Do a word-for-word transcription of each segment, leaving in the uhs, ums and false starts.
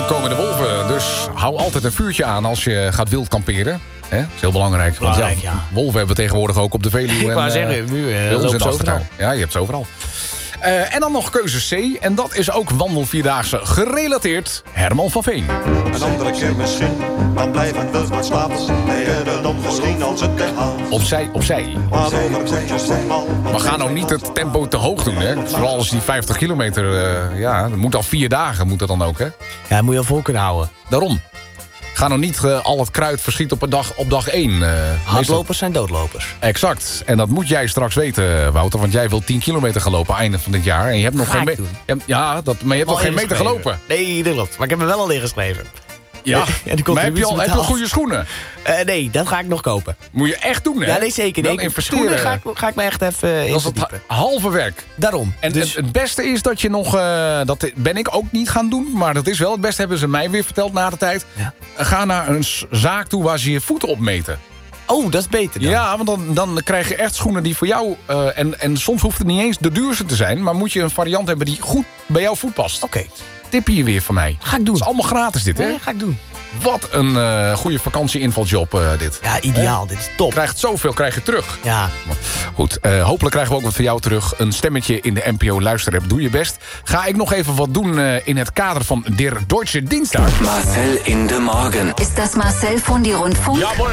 komen de wolven. Dus hou altijd een vuurtje aan als je gaat wild kamperen. Hè? Dat is heel belangrijk. Want Belangrijk, ja, ja. wolven hebben we tegenwoordig ook op de Veluwe. Ik wou en, zeggen, uh, nu uh, bij ons loopt in ze Achtertuin. overal. Ja, je hebt ze overal. Uh, en dan nog keuze C. En dat is ook wandelvierdaagse gerelateerd. Herman van Veen. Een andere keer misschien, dan blijven we wat slapen. Nee, dan misschien als het herhaalt. Opzij, opzij. Maar over koetjes voetbal. Maar ga nou niet het tempo te hoog doen, hè. Vooral als die vijftig kilometer, uh, ja, dat moet al vier dagen, moet dat dan ook, hè. Ja, moet je al vol kunnen houden. Daarom. Ga nou niet uh, al het kruid verschiet op, een dag, op dag één. Uh, Hardlopers zijn doodlopers. Exact. En dat moet jij straks weten, Wouter. Want jij wil tien kilometer gaan lopen einde van dit jaar. En je hebt nog Ga geen... ik me- doen. je hebt- Ja, dat, maar je hebt nog geen meter gelopen. Nee, dat klopt. Maar ik heb er wel al ingeschreven. Ja, En de maar heb je al heb je al betaald. goede schoenen? Uh, nee, dat ga ik nog kopen. Moet je echt doen, hè? Ja, nee, zeker. Nee, Dan ik- investeren. schoenen ga ik, ga ik me echt even uh, Dat is het indiepen. ha- halve werk. Daarom. En dus, het, het beste is dat je nog... Uh, dat ben ik ook niet gaan doen, maar dat is wel het beste. Hebben ze mij weer verteld na de tijd. Ja. Ga naar een s- zaak toe waar ze je voeten opmeten. oh, dat is beter dan. Ja, want dan, dan krijg je echt schoenen die voor jou... Uh, en, en soms hoeft het niet eens de duurste te zijn... maar moet je een variant hebben die goed bij jouw voet past. Oké, Tip hier weer van mij. ga ik doen. Het is allemaal gratis dit, hè? Ja, ga ik doen. Wat een uh, goede vakantie-invaljob uh, dit. Ja, ideaal. Dit is top. Krijgt zoveel, krijg je terug. Ja. Goed, uh, hopelijk krijgen we ook wat van jou terug. Een stemmetje in de N P O Luisterapp. Doe je best. Ga ik nog even wat doen uh, in het kader van Der Deutsche Dienstag. Marcel in de Morgen. Ist das Marcel von die Rundfunk? Jawohl.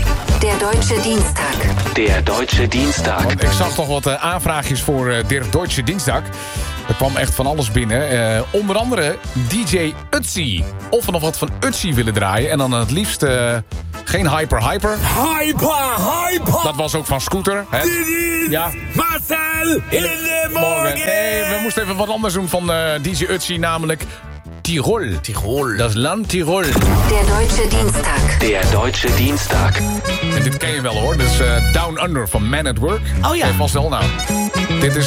Der Deutsche Dienstag. Der Deutsche Dienstag. Want ik zag toch wat uh, aanvraagjes voor uh, Der Deutsche Dienstag. Er kwam echt van alles binnen. Uh, onder andere D J Ötzi. Of we nog wat van Ötzi willen draaien. En dan het liefst uh, geen Hyper Hyper. Hyper, hyper! Dat was ook van Scooter. Hè? Dit is Ja. Marcel in de Morgen. morgen! Nee, we moesten even wat anders doen van uh, D J Ötzi. Namelijk Tirol. Tirol. Dat is land Tirol. Der Deutsche Dienstag. Der Deutsche Dienstag. En dit ken je wel hoor. Dat is uh, Down Under van Man at Work. Oh ja. Ken je vast wel nou. Dit is